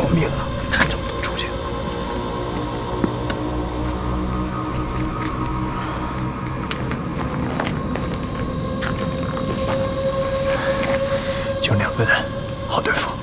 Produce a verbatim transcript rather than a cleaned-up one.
活命了，看这么多出去。就两个人，好对付。